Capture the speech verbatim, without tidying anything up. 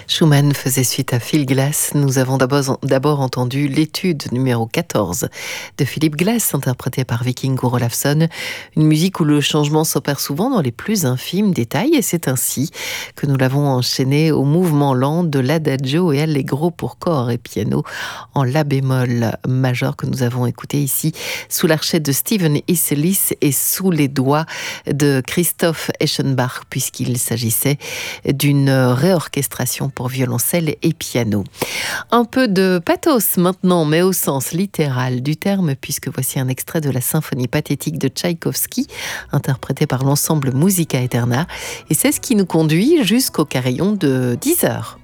Schumann faisait suite à Phil Glass. Nous avons d'abord, d'abord entendu l'étude numéro quatorze de Philip Glass, interprétée par Vikingur Olafsson. Une musique où le changement s'opère souvent dans les plus infimes détails, et c'est ainsi que nous l'avons enchaîné au mouvement lent de l'Adagio et Allegro pour corps et piano en la bémol majeur que nous avons écouté ici sous l'archet de Stephen Isselis et sous les doigts de Christoph Eschenbach, puisqu'il s'agissait d'une réorchestration pour violoncelle et piano. Un peu de pathos maintenant, mais au sens littéral du terme, puisque voici un extrait de la symphonie pathétique de Tchaïkovski, interprétée par l'ensemble Musica Eterna, et c'est ce qui nous conduit jusqu'au carillon de dix heures.